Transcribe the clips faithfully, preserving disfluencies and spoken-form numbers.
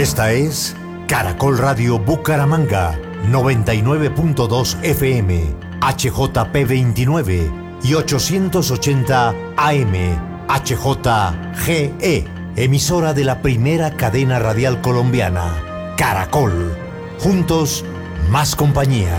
Esta es Caracol Radio Bucaramanga, noventa y nueve punto dos F M, H J P veintinueve y ochocientos ochenta A M, H J G E, emisora de la primera cadena radial colombiana, Caracol. Juntos, más compañía.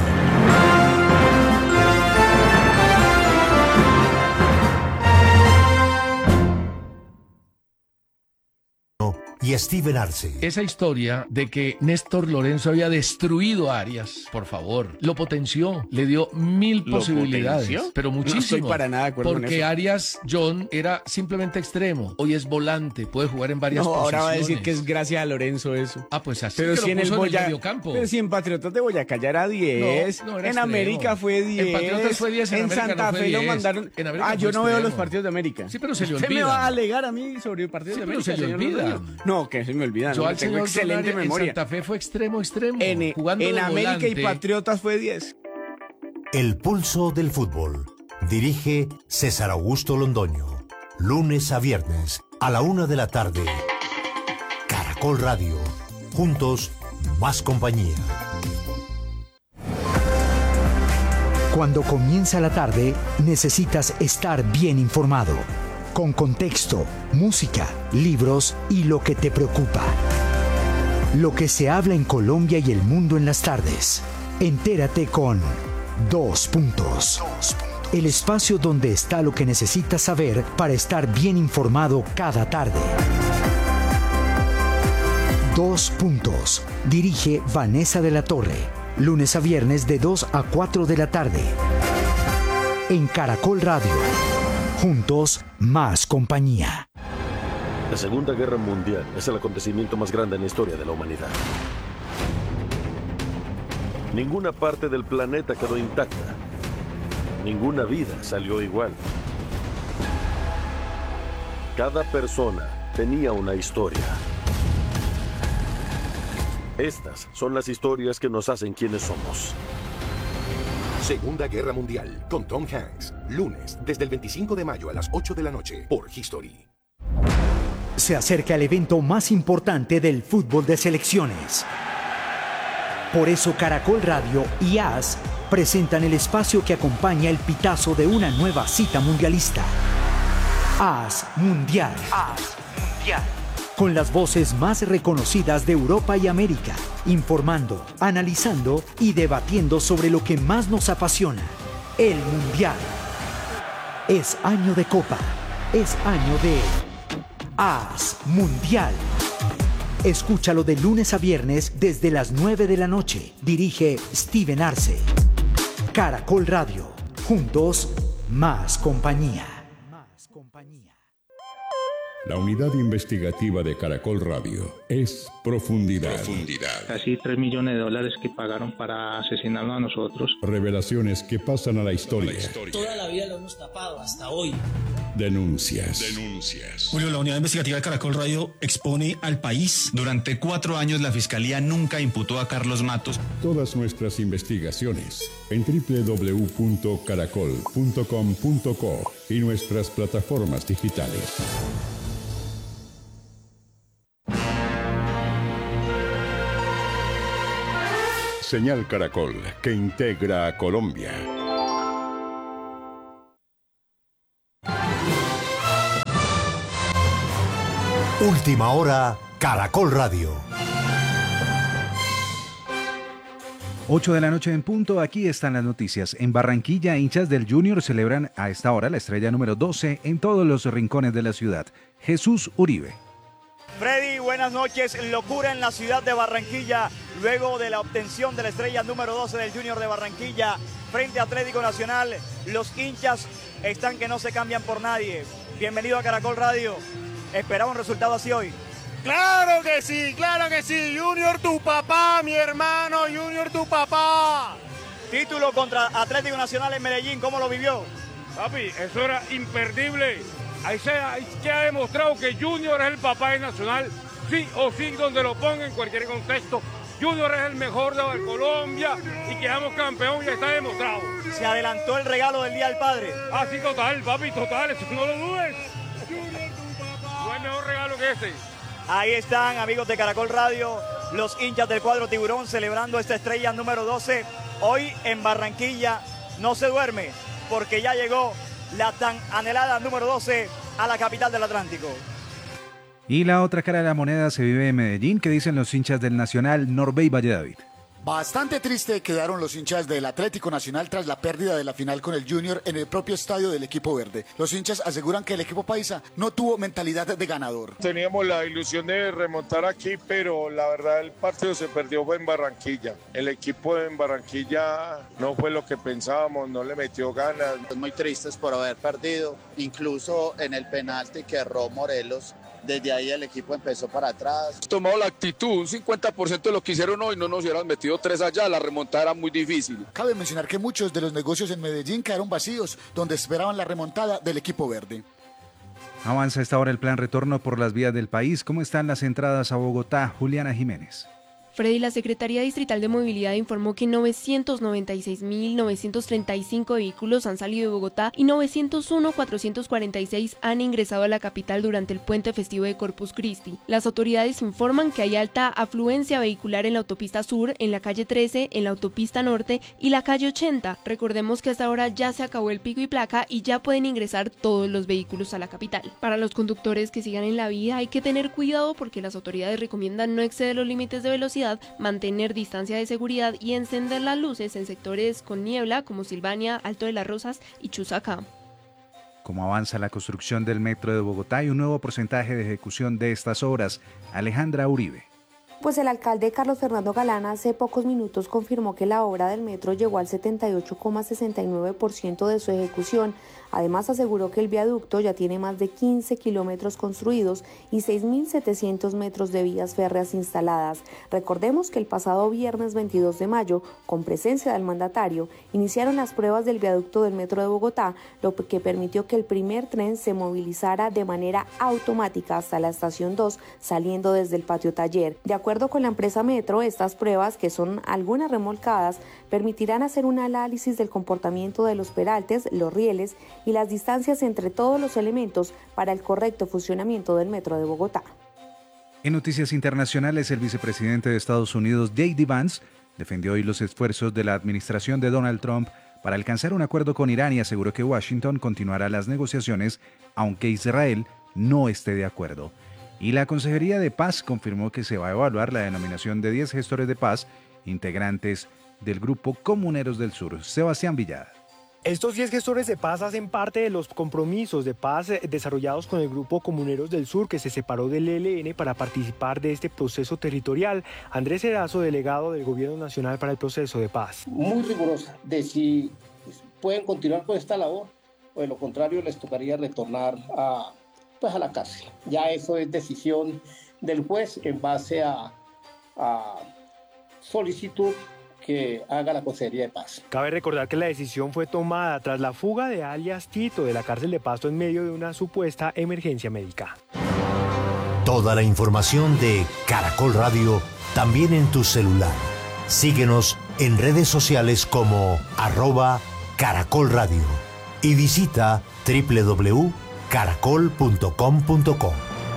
Y Steven Arce. Esa historia de que Néstor Lorenzo había destruido a Arias, por favor, lo potenció, le dio mil ¿Lo posibilidades, potenció? pero muchísimo. No estoy para nada de acuerdo porque con eso. Arias John era simplemente extremo, hoy es volante, puede jugar en varias No, posiciones. ahora va a decir que es gracias a Lorenzo eso. Ah, pues así Pero que si lo en el puso Boya- mediocampo. Pero si en Patriotas de Boyacá ya era diez, No, no era en extremo. América fue diez, En Patriotas fue diez, en en América Santa no fue Fe lo diez. mandaron. En América Ah, yo fue no veo extremo. los partidos de América. Sí, pero se le ¿Usted me olvida. va a alegar a mí sobre partidos Sí, de pero América? se le señor olvida. Rodrigo? No, que se me olvida. Yo No, al tengo señor excelente John Arias memoria. En Santa Fe fue extremo, extremo. En, jugando en de América volante. y Patriotas fue diez. El pulso del fútbol. Dirige César Augusto Londoño. Lunes a viernes a la una de la tarde. Caracol Radio. Juntos, más compañía. Cuando comienza la tarde, necesitas estar bien informado. Con contexto, música, libros y lo que te preocupa. Lo que se habla en Colombia y el mundo en las tardes. Entérate con Dos Puntos. El espacio donde está lo que necesitas saber para estar bien informado cada tarde. Dos Puntos. Dirige Vanessa de la Torre. Lunes a viernes de dos a cuatro de la tarde. En Caracol Radio. Juntos, más compañía. La Segunda Guerra Mundial es el acontecimiento más grande en la historia de la humanidad. Ninguna parte del planeta quedó intacta. Ninguna vida salió igual. Cada persona tenía una historia. Estas son las historias que nos hacen quienes somos. Segunda Guerra Mundial, con Tom Hanks. Lunes, desde el veinticinco de mayo a las ocho de la noche, por History. Se acerca el evento más importante del fútbol de selecciones. Por eso Caracol Radio y A S presentan el espacio que acompaña el pitazo de una nueva cita mundialista. A S Mundial. A S Mundial. Con las voces más reconocidas de Europa y América, informando, analizando y debatiendo sobre lo que más nos apasiona, el Mundial. Es año de Copa, es año de A S Mundial. Escúchalo de lunes a viernes desde las nueve de la noche. Dirige Steven Arce. Caracol Radio. Juntos, más compañía. La unidad investigativa de Caracol Radio es Profundidad. Profundidad. Casi tres millones de dólares que pagaron para asesinarnos a nosotros. Revelaciones que pasan a la historia. La historia. Toda la vida lo hemos tapado hasta hoy. Denuncias. Denuncias. Julio, la unidad investigativa de Caracol Radio expone al país. Durante cuatro años la Fiscalía nunca imputó a Carlos Matos. Todas nuestras investigaciones en doble u doble u doble u punto caracol punto com punto co y nuestras plataformas digitales. Señal Caracol, que integra a Colombia. Última hora, Caracol Radio. ocho de la noche en punto, aquí están las noticias. En Barranquilla, hinchas del Junior celebran a esta hora la estrella número doce en todos los rincones de la ciudad. Jesús Uribe. Freddy, buenas noches. Locura en la ciudad de Barranquilla, luego de la obtención de la estrella número doce del Junior de Barranquilla frente a Atlético Nacional. Los hinchas están que no se cambian por nadie. Bienvenido a Caracol Radio. ¿Esperaba un resultado así hoy? Claro que sí, claro que sí. Junior, tu papá, mi hermano. Junior, tu papá. Título contra Atlético Nacional en Medellín, ¿cómo lo vivió? Papi, eso era imperdible. Ahí se, ahí se ha demostrado que Junior es el papá del Nacional, sí o sí, donde lo ponga, en cualquier contexto. Junior es el mejor de Colombia y quedamos campeón, ya está demostrado. Se adelantó el regalo del Día del Padre. Ah, sí, total, papi, total, eso no lo dudes. No hay mejor regalo que ese. Ahí están, amigos de Caracol Radio, los hinchas del cuadro Tiburón celebrando esta estrella número doce. Hoy en Barranquilla no se duerme porque ya llegó la tan anhelada número doce a la capital del Atlántico. Y la otra cara de la moneda se vive en Medellín. ¿Qué dicen los hinchas del Nacional? Norbey Valledavid. Bastante triste quedaron los hinchas del Atlético Nacional tras la pérdida de la final con el Junior en el propio estadio del equipo verde. Los hinchas aseguran que el equipo paisa no tuvo mentalidad de ganador. Teníamos la ilusión de remontar aquí, pero la verdad el partido se perdió en Barranquilla. El equipo en Barranquilla no fue lo que pensábamos, no le metió ganas. Muy tristes por haber perdido, incluso en el penalti que erró Morelos. Desde ahí el equipo empezó para atrás. Tomado la actitud, un cincuenta por ciento de lo que hicieron hoy, no nos hubieran metido tres allá, la remontada era muy difícil. Cabe mencionar que muchos de los negocios en Medellín quedaron vacíos, donde esperaban la remontada del equipo verde. Avanza esta hora el plan retorno por las vías del país. ¿Cómo están las entradas a Bogotá? Juliana Jiménez. Freddy, la Secretaría Distrital de Movilidad informó que novecientos noventa y seis mil novecientos treinta y cinco vehículos han salido de Bogotá y novecientos uno mil cuatrocientos cuarenta y seis han ingresado a la capital durante el puente festivo de Corpus Christi. Las autoridades informan que hay alta afluencia vehicular en la autopista sur, en la calle trece, en la autopista norte y la calle ochenta. Recordemos que hasta ahora ya se acabó el pico y placa y ya pueden ingresar todos los vehículos a la capital. Para los conductores que sigan en la vía hay que tener cuidado porque las autoridades recomiendan no exceder los límites de velocidad, mantener distancia de seguridad y encender las luces en sectores con niebla como Silvania, Alto de las Rosas y Chusacá. ¿Cómo avanza la construcción del metro de Bogotá y un nuevo porcentaje de ejecución de estas obras? Alejandra Uribe. Pues el alcalde Carlos Fernando Galán hace pocos minutos confirmó que la obra del metro llegó al setenta y ocho coma sesenta y nueve por ciento de su ejecución. Además aseguró que el viaducto ya tiene más de quince kilómetros construidos y seis mil setecientos metros de vías férreas instaladas. Recordemos que el pasado viernes veintidós de mayo, con presencia del mandatario, iniciaron las pruebas del viaducto del metro de Bogotá, lo que permitió que el primer tren se movilizara de manera automática hasta la estación dos, saliendo desde el patio taller. De acuerdo con la empresa Metro, estas pruebas, que son algunas remolcadas, permitirán hacer un análisis del comportamiento de los peraltes, los rieles y las distancias entre todos los elementos para el correcto funcionamiento del metro de Bogotá. En noticias internacionales, el vicepresidente de Estados Unidos, J D Vance, defendió hoy los esfuerzos de la administración de Donald Trump para alcanzar un acuerdo con Irán y aseguró que Washington continuará las negociaciones aunque Israel no esté de acuerdo. Y la Consejería de Paz confirmó que se va a evaluar la denominación de diez gestores de paz, integrantes del grupo Comuneros del Sur. Sebastián Villada. Estos diez gestores de paz hacen parte de los compromisos de paz desarrollados con el Grupo Comuneros del Sur, que se separó del E L N para participar de este proceso territorial. Andrés Erazo, delegado del Gobierno Nacional para el proceso de paz. Muy rigurosa de si pueden continuar con esta labor o de lo contrario les tocaría retornar a, pues a la cárcel. Ya eso es decisión del juez en base a, a solicitud que haga la Consejería de Paz. Cabe recordar que la decisión fue tomada tras la fuga de alias Tito de la cárcel de Pasto en medio de una supuesta emergencia médica. Toda la información de Caracol Radio también en tu celular. Síguenos en redes sociales como arroba Caracol Radio y visita doble u doble u doble u punto caracol punto com punto co.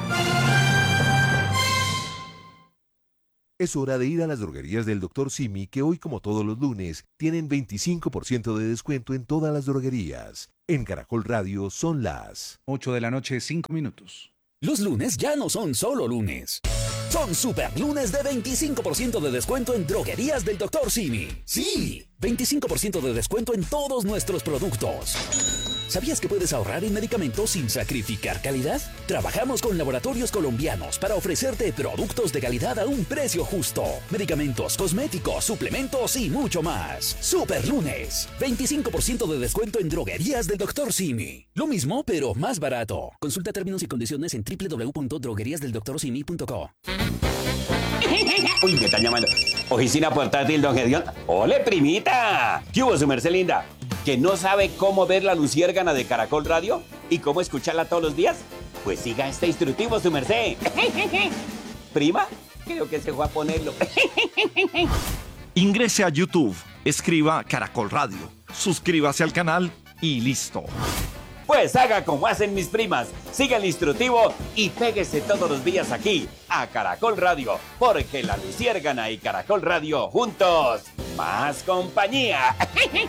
Es hora de ir a las droguerías del doctor Simi, que hoy, como todos los lunes, tienen veinticinco por ciento de descuento en todas las droguerías. En Caracol Radio son las ocho de la noche, cinco minutos. Los lunes ya no son solo lunes. Son super lunes de veinticinco por ciento de descuento en droguerías del doctor Simi. Sí, veinticinco por ciento de descuento en todos nuestros productos. ¿Sabías que puedes ahorrar en medicamentos sin sacrificar calidad? Trabajamos con laboratorios colombianos para ofrecerte productos de calidad a un precio justo. Medicamentos, cosméticos, suplementos y mucho más. Super lunes. veinticinco por ciento de descuento en droguerías del doctor Simi. Lo mismo, pero más barato. Consulta términos y condiciones en doble u doble u doble u punto droguerías del doctor simi punto co. Uy, me están llamando. Oficina portátil, don Gedeón. ¡Ole, primita! ¿Qué hubo, su merced linda? ¿Que no sabe cómo ver la luciérgana de Caracol Radio? ¿Y cómo escucharla todos los días? Pues siga este instructivo, su merced. ¿Prima? Creo que se fue a ponerlo. Ingrese a YouTube, escriba Caracol Radio, suscríbase al canal y listo. Pues haga como hacen mis primas, siga el instructivo y péguese todos los días aquí, a Caracol Radio, porque La Luciérgana y Caracol Radio juntos, más compañía.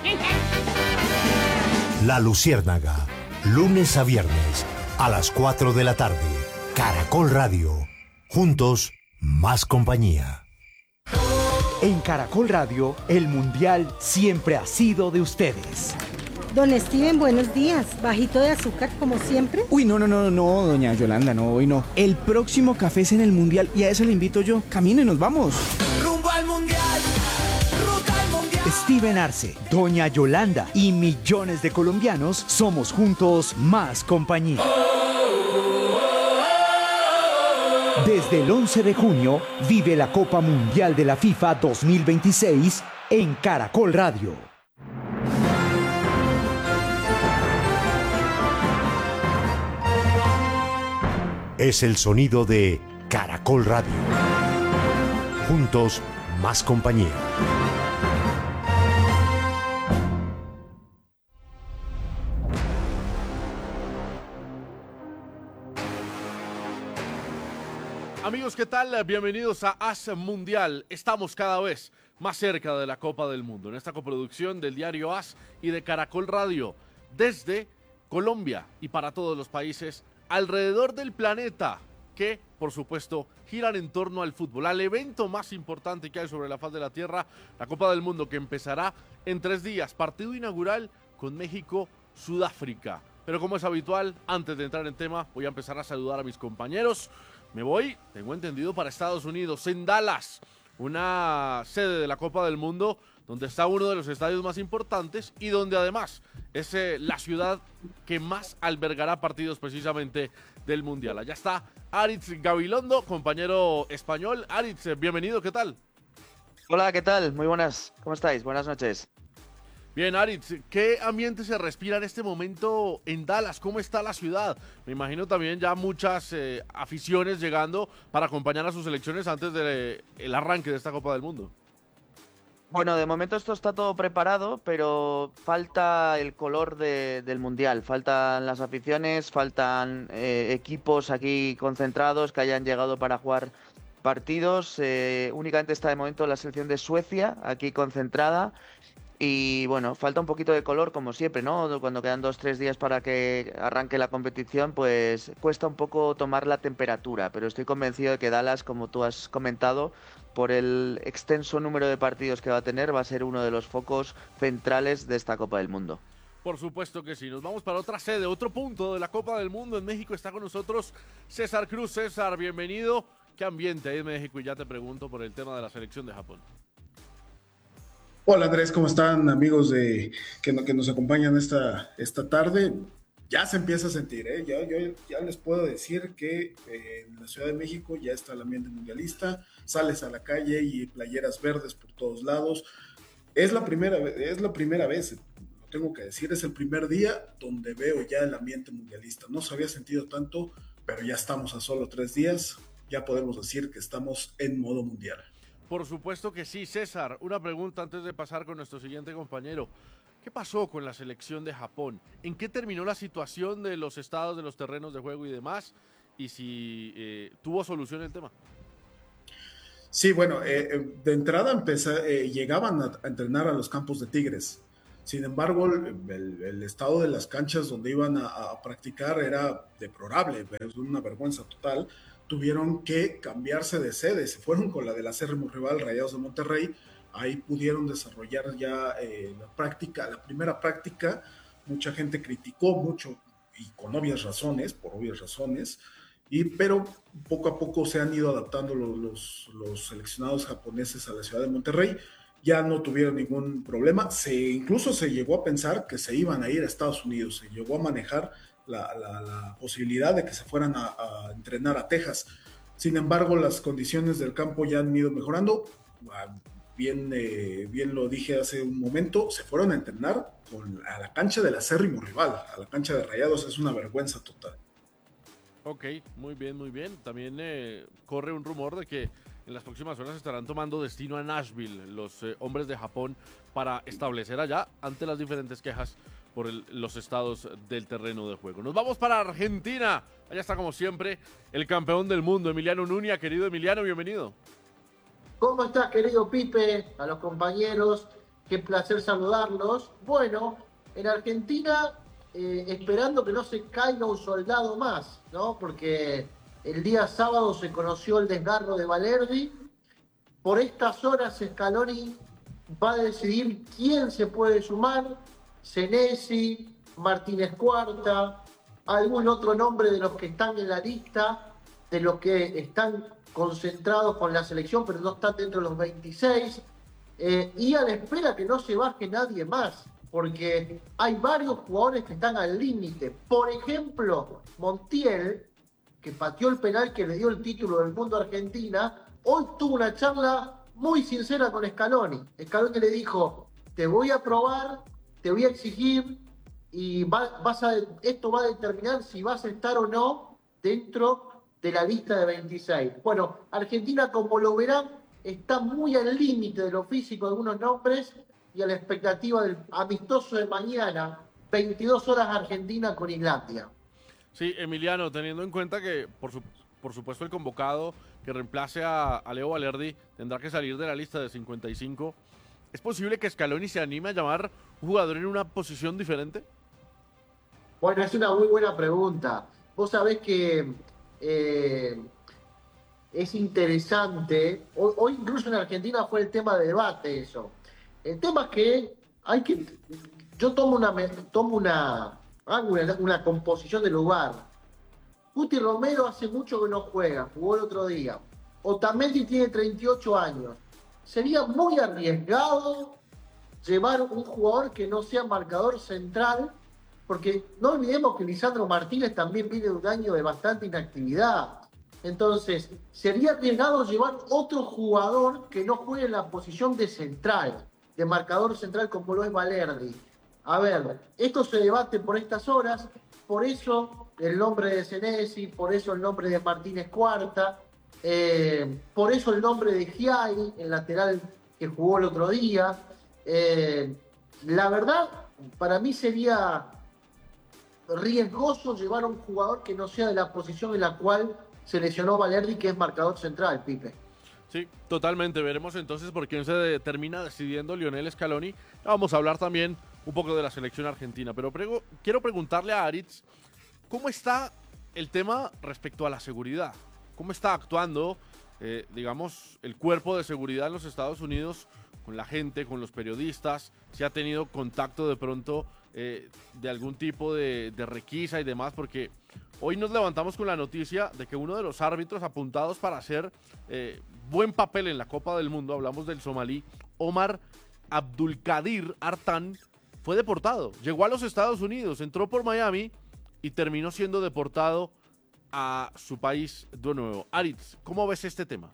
La Luciérnaga, lunes a viernes, a las cuatro de la tarde. Caracol Radio, juntos, más compañía. En Caracol Radio, el Mundial siempre ha sido de ustedes. Don Steven, buenos días. ¿Bajito de azúcar como siempre? Uy, no, no, no, no, doña Yolanda, no, hoy no. El próximo café es en el Mundial y a eso le invito yo. Camine, nos vamos. Rumbo al Mundial, ruta al Mundial. Steven Arce, doña Yolanda y millones de colombianos somos juntos más compañía. Desde el once de junio, vive la Copa Mundial de la FIFA dos mil veintiséis en Caracol Radio. Es el sonido de Caracol Radio. Juntos, más compañía. Amigos, ¿qué tal? Bienvenidos a As Mundial. Estamos cada vez más cerca de la Copa del Mundo, en esta coproducción del diario As y de Caracol Radio, desde Colombia y para todos los países alrededor del planeta, que, por supuesto, giran en torno al fútbol, al evento más importante que hay sobre la faz de la Tierra, la Copa del Mundo, que empezará en tres días, partido inaugural con México-Sudáfrica. Pero como es habitual, antes de entrar en tema, voy a empezar a saludar a mis compañeros. Me voy, tengo entendido, para Estados Unidos, en Dallas, una sede de la Copa del Mundo, donde está uno de los estadios más importantes y donde además es eh, la ciudad que más albergará partidos precisamente del Mundial. Allá está Aritz Gabilondo, compañero español. Aritz, bienvenido, ¿qué tal? Hola, ¿qué tal? Muy buenas, ¿cómo estáis? Buenas noches. Bien, Aritz, ¿qué ambiente se respira en este momento en Dallas? ¿Cómo está la ciudad? Me imagino también ya muchas eh, aficiones llegando para acompañar a sus selecciones antes del de, arranque de esta Copa del Mundo. Bueno, de momento esto está todo preparado, pero falta el color de, del Mundial. Faltan las aficiones, faltan eh, equipos aquí concentrados que hayan llegado para jugar partidos. Eh, únicamente está de momento la selección de Suecia aquí concentrada. Y bueno, falta un poquito de color como siempre, ¿no? Cuando quedan dos, tres días para que arranque la competición, pues cuesta un poco tomar la temperatura. Pero estoy convencido de que Dallas, como tú has comentado, por el extenso número de partidos que va a tener, va a ser uno de los focos centrales de esta Copa del Mundo. Por supuesto que sí. Nos vamos para otra sede, otro punto de la Copa del Mundo. En México está con nosotros César Cruz. César, bienvenido. ¿Qué ambiente hay en México? Y ya te pregunto por el tema de la selección de Japón. Hola Andrés, ¿cómo están amigos de que, no, que nos acompañan esta, esta tarde? Ya se empieza a sentir, ¿eh? ya, yo ya les puedo decir que eh, en la Ciudad de México ya está el ambiente mundialista, sales a la calle y playeras verdes por todos lados. Es la primera, es la primera vez, lo tengo que decir, es el primer día donde veo ya el ambiente mundialista. No se había sentido tanto, pero ya estamos a solo tres días, ya podemos decir que estamos en modo mundial. Por supuesto que sí. César, una pregunta antes de pasar con nuestro siguiente compañero. ¿Qué pasó con la selección de Japón? ¿En qué terminó la situación de los estados de los terrenos de juego y demás? Y si eh, tuvo solución el tema. Sí, bueno, eh, de entrada empezó, eh, llegaban a, a entrenar a los campos de Tigres. Sin embargo, el, el estado de las canchas donde iban a, a practicar era deplorable, es una vergüenza total. Tuvieron que cambiarse de sede, se fueron con la del acérrimo rival Rayados de Monterrey. Ahí pudieron desarrollar ya eh, la práctica, la primera práctica. Mucha gente criticó mucho y con obvias razones, por obvias razones, y, pero poco a poco se han ido adaptando los, los, los seleccionados japoneses a la ciudad de Monterrey. Ya no tuvieron ningún problema, se, incluso se llegó a pensar que se iban a ir a Estados Unidos, se llegó a manejar La, la, la posibilidad de que se fueran a, a entrenar a Texas. Sin embargo, las condiciones del campo ya han ido mejorando. Bien, eh, bien lo dije hace un momento, se fueron a entrenar con, a la cancha del acérrimo rival, a la cancha de Rayados. Es una vergüenza total. Ok, muy bien, muy bien. También eh, corre un rumor de que en las próximas horas estarán tomando destino a Nashville los eh, hombres de Japón para establecer allá, ante las diferentes quejas por el, los estados del terreno de juego. Nos vamos para Argentina. Allá está, como siempre, el campeón del mundo, Emiliano Nuña. Querido Emiliano, bienvenido. ¿Cómo estás, querido Pipe? A los compañeros, qué placer saludarlos. Bueno, en Argentina, eh, esperando que no se caiga un soldado más, ¿no? Porque el día sábado se conoció el desgarro de Valerdi. Por estas horas Scaloni va a decidir quién se puede sumar. Senesi, Martínez Cuarta, algún otro nombre de los que están en la lista, de los que están concentrados con la selección, pero no están dentro de los veintiséis. Eh, y a la espera que no se baje nadie más, porque hay varios jugadores que están al límite. Por ejemplo, Montiel, que pateó el penal que le dio el título del mundo a Argentina, hoy tuvo una charla muy sincera con Scaloni. Scaloni le dijo, te voy a probar, te voy a exigir, y va, vas a, esto va a determinar si vas a estar o no dentro de la lista de veintiséis. Bueno, Argentina, como lo verán, está muy al límite de lo físico de algunos nombres y a la expectativa del amistoso de mañana, veintidós horas Argentina con Islandia. Sí, Emiliano, teniendo en cuenta que, por, su, por supuesto, el convocado que reemplace a, a Leo Valerdi tendrá que salir de la lista de cincuenta y cinco, ¿es posible que Scaloni se anime a llamar un jugador en una posición diferente? Bueno, es una muy buena pregunta. Vos sabés que eh, es interesante, hoy, hoy incluso en Argentina fue el tema de debate eso. El tema es que hay que, yo tomo una, tomo una, hago una, una composición de lugar. Guti Romero hace mucho que no juega, jugó el otro día. Otamendi tiene treinta y ocho años. Sería muy arriesgado llevar un jugador que no sea marcador central, porque no olvidemos que Lisandro Martínez también viene de un año de bastante inactividad. Entonces, sería arriesgado llevar otro jugador que no juegue en la posición de central, de marcador central como lo es Valerdi. A ver, esto se debate por estas horas, por eso el nombre de Senesi, por eso el nombre de Martínez Cuarta, eh, por eso el nombre de Giai, el lateral que jugó el otro día. Eh, la verdad, para mí sería riesgoso llevar a un jugador que no sea de la posición en la cual se lesionó Valerdi, que es marcador central, Pipe. Sí, totalmente. Veremos entonces por quién se termina decidiendo Lionel Scaloni. Vamos a hablar también un poco de la selección argentina, pero prego, quiero preguntarle a Aritz, ¿cómo está el tema respecto a la seguridad? ¿Cómo está actuando, eh, digamos, el cuerpo de seguridad en los Estados Unidos con la gente, con los periodistas? ¿Si ha tenido contacto de pronto eh, de algún tipo de, de requisa y demás? Porque hoy nos levantamos con la noticia de que uno de los árbitros apuntados para hacer eh, buen papel en la Copa del Mundo, hablamos del somalí Omar Abdulkadir Artan, fue deportado. Llegó a los Estados Unidos, entró por Miami y terminó siendo deportado a su país de nuevo. Aritz, ¿cómo ves este tema?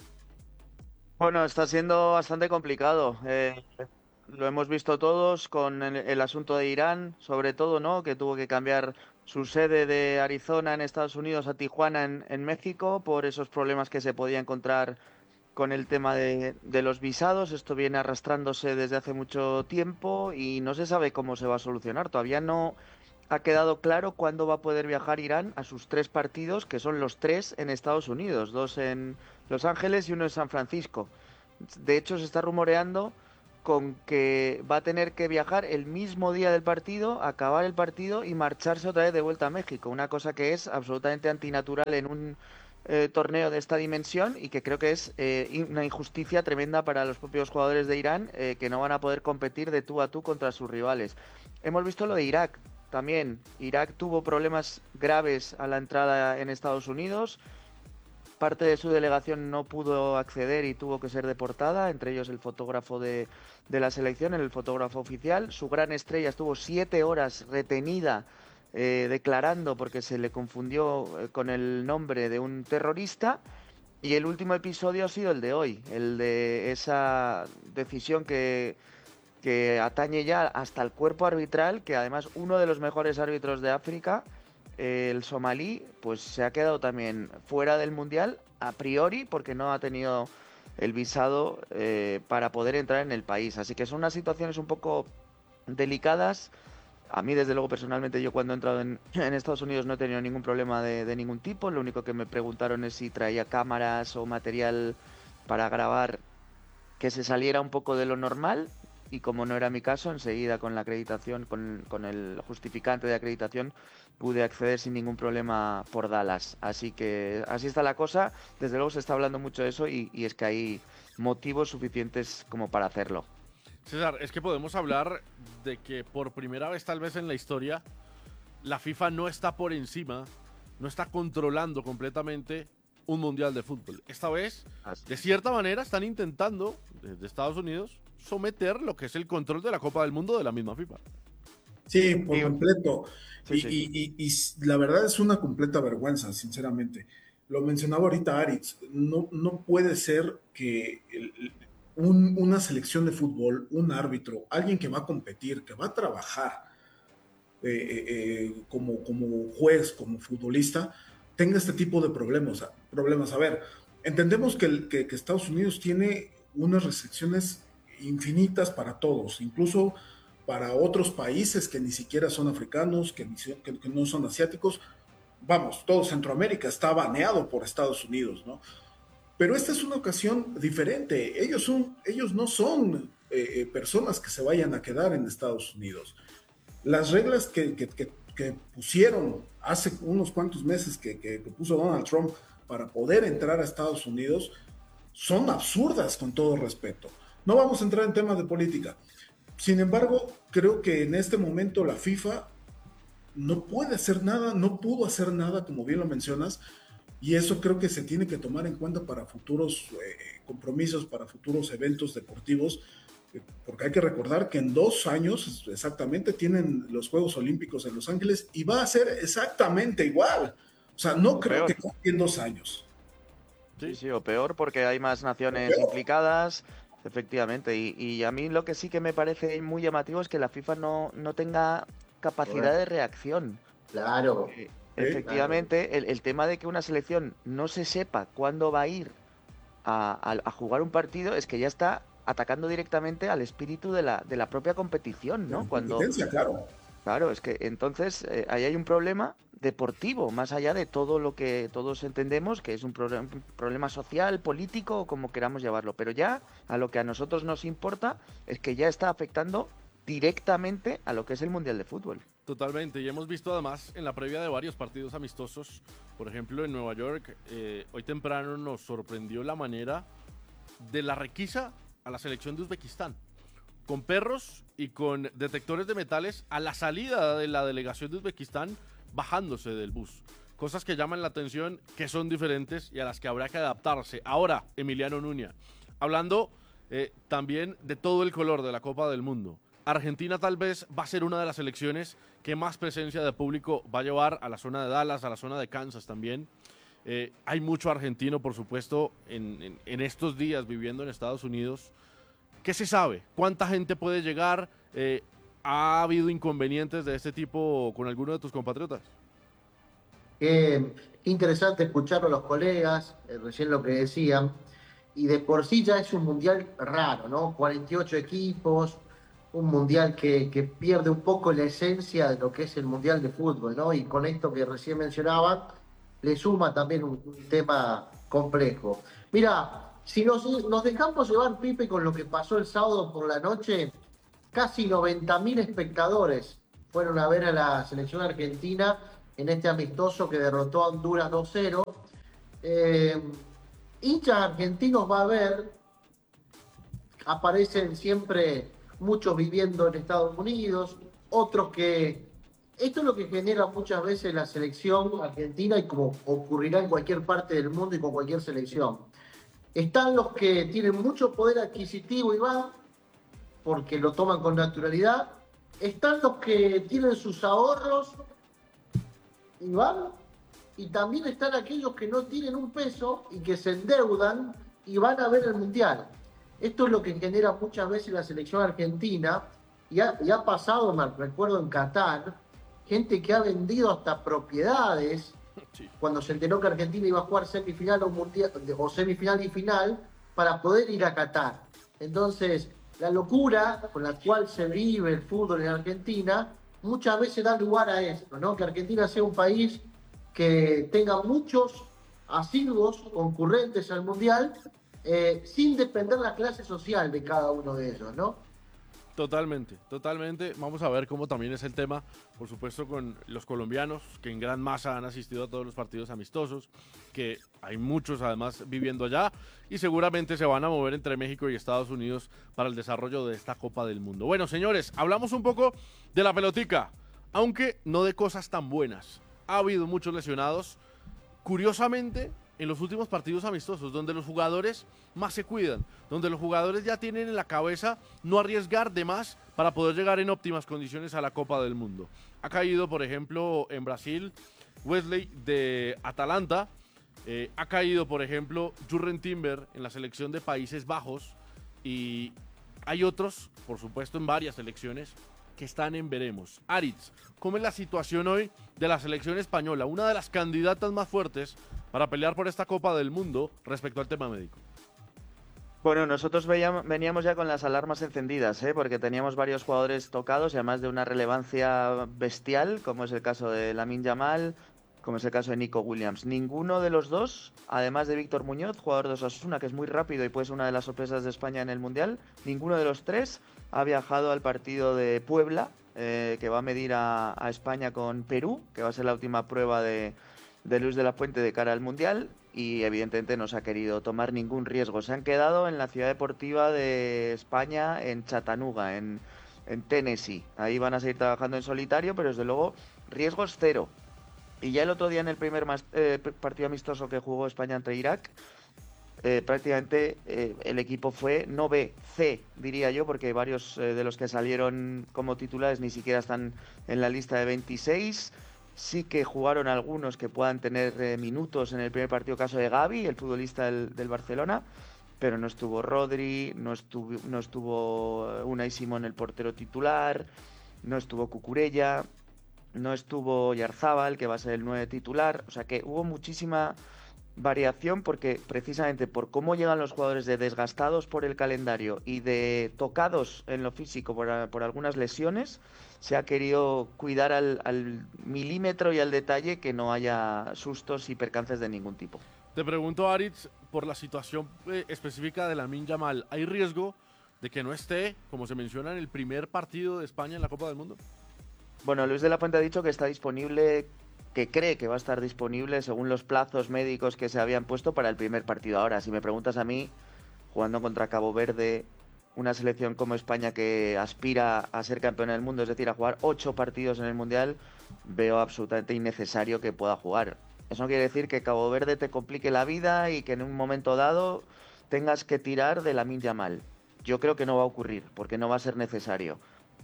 Bueno, está siendo bastante complicado. Eh, lo hemos visto todos con el, el asunto de Irán, sobre todo, ¿no? Que tuvo que cambiar su sede de Arizona en Estados Unidos a Tijuana en, en México por esos problemas que se podía encontrar con el tema de, de los visados. Esto viene arrastrándose desde hace mucho tiempo y no se sabe cómo se va a solucionar. Todavía no ha quedado claro cuándo va a poder viajar Irán a sus tres partidos, que son los tres en Estados Unidos, dos en Los Ángeles y uno en San Francisco. De hecho, se está rumoreando con que va a tener que viajar el mismo día del partido, acabar el partido y marcharse otra vez de vuelta a México, una cosa que es absolutamente antinatural en un eh, torneo de esta dimensión y que creo que es eh, una injusticia tremenda para los propios jugadores de Irán, eh, que no van a poder competir de tú a tú contra sus rivales. Hemos visto lo de Irak también. Irak tuvo problemas graves a la entrada en Estados Unidos. Parte de su delegación no pudo acceder y tuvo que ser deportada, entre ellos el fotógrafo de, de la selección, el fotógrafo oficial. Su gran estrella estuvo siete horas retenida eh, declarando porque se le confundió eh, con el nombre de un terrorista. Y el último episodio ha sido el de hoy, el de esa decisión que, que atañe ya hasta el cuerpo arbitral, que además uno de los mejores árbitros de África, el somalí, pues se ha quedado también fuera del Mundial a priori porque no ha tenido el visado eh, para poder entrar en el país. Así que son unas situaciones un poco delicadas. A mí, desde luego, personalmente, yo cuando he entrado en, en Estados Unidos no he tenido ningún problema de, de ningún tipo. Lo único que me preguntaron es si traía cámaras o material para grabar que se saliera un poco de lo normal. Y como no era mi caso, enseguida con la acreditación, con, con el justificante de acreditación, pude acceder sin ningún problema por Dallas. Así que así está la cosa. Desde luego se está hablando mucho de eso y, y es que hay motivos suficientes como para hacerlo. César, es que podemos hablar de que por primera vez tal vez en la historia la FIFA no está por encima, no está controlando completamente un mundial de fútbol. Esta vez, de cierta manera, están intentando, desde Estados Unidos, someter lo que es el control de la Copa del Mundo de la misma FIFA. Sí, por completo. Sí, y, sí. Y, y, y la verdad es una completa vergüenza, sinceramente. Lo mencionaba ahorita Aritz, no, no puede ser que el, un, una selección de fútbol, un árbitro, alguien que va a competir, que va a trabajar eh, eh, como, como juez, como futbolista, tenga este tipo de problemas. problemas. A ver, entendemos que, el, que, que Estados Unidos tiene unas restricciones infinitas para todos, incluso para otros países que ni siquiera son africanos, que, ni, que, que no son asiáticos. Vamos, todo Centroamérica está baneado por Estados Unidos, ¿no? Pero esta es una ocasión diferente. Ellos, son, ellos no son eh, personas que se vayan a quedar en Estados Unidos. Las reglas que, que, que, que pusieron hace unos cuantos meses que, que, que puso Donald Trump para poder entrar a Estados Unidos son absurdas, con todo respeto. No vamos a entrar en temas de política. Sin embargo, creo que en este momento la FIFA no puede hacer nada, no pudo hacer nada, como bien lo mencionas, y eso creo que se tiene que tomar en cuenta para futuros eh, compromisos, para futuros eventos deportivos, eh, porque hay que recordar que en dos años exactamente tienen los Juegos Olímpicos en Los Ángeles y va a ser exactamente igual. O sea, no creo que cambie en dos años. Sí, sí, o peor porque hay más naciones implicadas. Efectivamente, y, y a mí lo que sí que me parece muy llamativo es que la FIFA no, no tenga capacidad Correcto. de reacción. Claro. Eh, efectivamente, claro. El, el tema de que una selección no se sepa cuándo va a ir a, a, a jugar un partido es que ya está atacando directamente al espíritu de la, de la propia competición, ¿no? La Cuando, competencia, claro. Claro, es que entonces eh, ahí hay un problema deportivo, más allá de todo lo que todos entendemos, que es un, pro un problema social, político, o como queramos llamarlo. Pero ya a lo que a nosotros nos importa es que ya está afectando directamente a lo que es el Mundial de Fútbol. Totalmente, y hemos visto además en la previa de varios partidos amistosos, por ejemplo en Nueva York, eh, hoy temprano nos sorprendió la manera de la requisa a la selección de Uzbekistán, con perros y con detectores de metales a la salida de la delegación de Uzbekistán, bajándose del bus. Cosas que llaman la atención, que son diferentes y a las que habrá que adaptarse. Ahora, Emiliano Nuña, hablando eh, también de todo el color de la Copa del Mundo. Argentina tal vez va a ser una de las selecciones que más presencia de público va a llevar a la zona de Dallas, a la zona de Kansas también. Eh, hay mucho argentino, por supuesto, en, en, en estos días viviendo en Estados Unidos. ¿Qué se sabe? ¿Cuánta gente puede llegar? Eh, ¿Ha habido inconvenientes de este tipo con alguno de tus compatriotas? Qué interesante escuchar a los colegas, eh, recién lo que decían, y de por sí ya es un mundial raro, ¿no? cuarenta y ocho equipos, un mundial que, que pierde un poco la esencia de lo que es el mundial de fútbol, ¿no? Y con esto que recién mencionaban, le suma también un, un tema complejo. Mira, si nos, nos dejamos llevar, Pipe, con lo que pasó el sábado por la noche, casi noventa mil espectadores fueron a ver a la selección argentina en este amistoso que derrotó a Honduras dos cero. Eh, hinchas argentinos va a haber, aparecen siempre muchos viviendo en Estados Unidos, otros que... Esto es lo que genera muchas veces la selección argentina y como ocurrirá en cualquier parte del mundo y con cualquier selección. Están los que tienen mucho poder adquisitivo y van porque lo toman con naturalidad. Están los que tienen sus ahorros y van. Y también están aquellos que no tienen un peso y que se endeudan y van a ver el Mundial. Esto es lo que genera muchas veces la selección argentina. Y ha, y ha pasado, me recuerdo en Qatar, gente que ha vendido hasta propiedades sí. cuando se enteró que Argentina iba a jugar semifinal o, mundial, o semifinal y final para poder ir a Qatar. Entonces, la locura con la cual se vive el fútbol en Argentina muchas veces da lugar a esto, ¿no? Que Argentina sea un país que tenga muchos asiduos concurrentes al Mundial, eh, sin depender la clase social de cada uno de ellos, ¿no? Totalmente, totalmente. Vamos a ver cómo también es el tema, por supuesto, con los colombianos, que en gran masa han asistido a todos los partidos amistosos, que hay muchos además viviendo allá, y seguramente se van a mover entre México y Estados Unidos para el desarrollo de esta Copa del Mundo. Bueno, señores, hablamos un poco de la pelotica, aunque no de cosas tan buenas. Ha habido muchos lesionados, curiosamente, en los últimos partidos amistosos, donde los jugadores más se cuidan, donde los jugadores ya tienen en la cabeza no arriesgar de más para poder llegar en óptimas condiciones a la Copa del Mundo. Ha caído, por ejemplo, en Brasil, Wesley de Atalanta, eh, ha caído, por ejemplo, Jurgen Timber en la selección de Países Bajos, y hay otros, por supuesto, en varias selecciones que están en veremos. Aritz, ¿cómo es la situación hoy de la selección española, una de las candidatas más fuertes para pelear por esta Copa del Mundo respecto al tema médico? Bueno, nosotros veíamos, veníamos ya con las alarmas encendidas, ¿eh? Porque teníamos varios jugadores tocados y además de una relevancia bestial, como es el caso de Lamine Yamal, como es el caso de Nico Williams. Ninguno de los dos, además de Víctor Muñoz, jugador de Osasuna, que es muy rápido y puede ser una de las sorpresas de España en el Mundial, ninguno de los tres ha viajado al partido de Puebla, eh, que va a medir a, a España con Perú, que va a ser la última prueba de, de Luis de la Fuente de cara al Mundial, y evidentemente no se ha querido tomar ningún riesgo. Se han quedado en la ciudad deportiva de España, en Chattanooga, en, en Tennessee. Ahí van a seguir trabajando en solitario, pero desde luego riesgos cero. Y ya el otro día en el primer mas, eh, partido amistoso que jugó España ante Irak, eh, prácticamente eh, el equipo fue no B, C, diría yo, porque varios eh, de los que salieron como titulares ni siquiera están en la lista de veintiséis. Sí que jugaron algunos que puedan tener eh, minutos en el primer partido, caso de Gavi, el futbolista del, del Barcelona, pero no estuvo Rodri, no estuvo, no estuvo Unai Simón, el portero titular, no estuvo Cucurella, no estuvo Oyarzábal, que va a ser el nueve titular. O sea que hubo muchísima variación porque precisamente por cómo llegan los jugadores de desgastados por el calendario y de tocados en lo físico por, por algunas lesiones, se ha querido cuidar al, al milímetro y al detalle que no haya sustos y percances de ningún tipo. Te pregunto, Aritz, por la situación eh, específica de Lamine Yamal, ¿hay riesgo de que no esté, como se menciona, en el primer partido de España en la Copa del Mundo? Bueno, Luis de la Fuente ha dicho que está disponible, que cree que va a estar disponible según los plazos médicos que se habían puesto para el primer partido. Ahora, si me preguntas a mí, jugando contra Cabo Verde, una selección como España que aspira a ser campeona del mundo, es decir, a jugar ocho partidos en el Mundial, veo absolutamente innecesario que pueda jugar. Eso no quiere decir que Cabo Verde te complique la vida y que en un momento dado tengas que tirar de Lamine Yamal. Yo creo que no va a ocurrir, porque no va a ser necesario.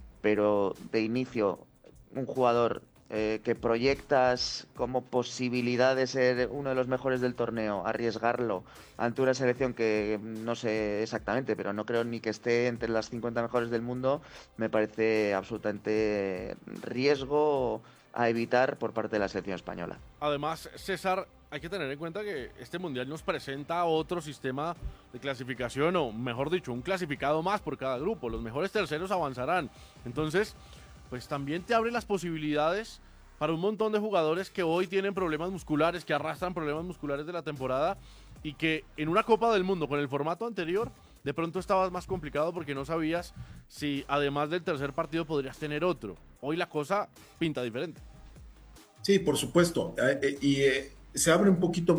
Pero de inicio, un jugador eh, que proyectas como posibilidad de ser uno de los mejores del torneo, arriesgarlo ante una selección que no sé exactamente, pero no creo ni que esté entre las cincuenta mejores del mundo, me parece absolutamente riesgo a evitar por parte de la selección española. Además, César, hay que tener en cuenta que este Mundial nos presenta otro sistema de clasificación, o mejor dicho, un clasificado más por cada grupo. Los mejores terceros avanzarán. Entonces, pues también te abre las posibilidades para un montón de jugadores que hoy tienen problemas musculares, que arrastran problemas musculares de la temporada, y que en una Copa del Mundo con el formato anterior de pronto estabas más complicado porque no sabías si además del tercer partido podrías tener otro. Hoy la cosa pinta diferente. Sí, por supuesto. Eh, eh, y eh, se abre un poquito